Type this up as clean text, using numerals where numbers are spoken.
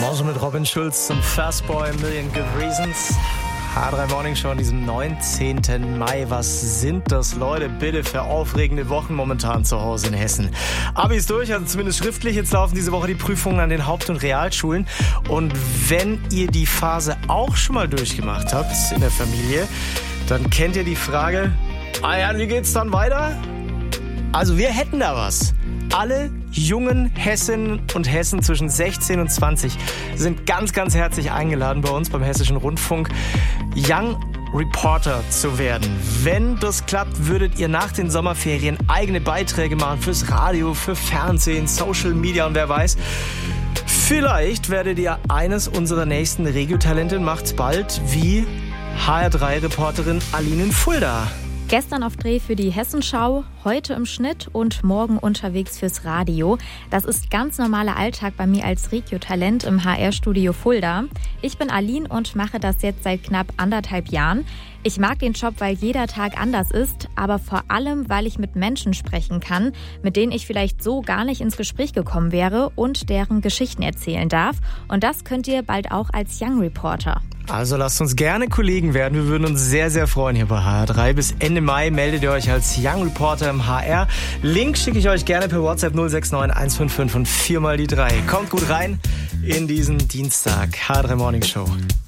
Genauso mit Robin Schulz und Fastboy, Million Good Reasons. H3 Morning Show an diesem 19. Mai. Was sind das, Leute, bitte für aufregende Wochen momentan zu Hause in Hessen? Abi ist durch, also zumindest schriftlich. Jetzt laufen diese Woche die Prüfungen an den Haupt- und Realschulen. Und wenn ihr die Phase auch schon mal durchgemacht habt in der Familie, dann kennt ihr die Frage, wie geht's dann weiter? Also wir hätten da was. Alle jungen Hessinnen und Hessen zwischen 16 und 20 sind ganz, ganz herzlich eingeladen bei uns beim Hessischen Rundfunk, Young Reporter zu werden. Wenn das klappt, würdet ihr nach den Sommerferien eigene Beiträge machen fürs Radio, für Fernsehen, Social Media und wer weiß. Vielleicht werdet ihr eines unserer nächsten Regiotalente, macht's bald, wie HR3-Reporterin Aline in Fulda. Gestern auf Dreh für die Hessenschau, heute im Schnitt und morgen unterwegs fürs Radio. Das ist ganz normaler Alltag bei mir als Regiotalent im HR-Studio Fulda. Ich bin Aline und mache das jetzt seit knapp 1,5 Jahren. Ich mag den Job, weil jeder Tag anders ist, aber vor allem, weil ich mit Menschen sprechen kann, mit denen ich vielleicht so gar nicht ins Gespräch gekommen wäre und deren Geschichten erzählen darf. Und das könnt ihr bald auch als Young Reporter. Also lasst uns gerne Kollegen werden. Wir würden uns sehr, sehr freuen hier bei HR3. Bis Ende Mai meldet ihr euch als Young Reporter im HR. Link schicke ich euch gerne per WhatsApp 069 155 und 4 mal die 3. Kommt gut rein in diesen Dienstag. HR3 Morning Show.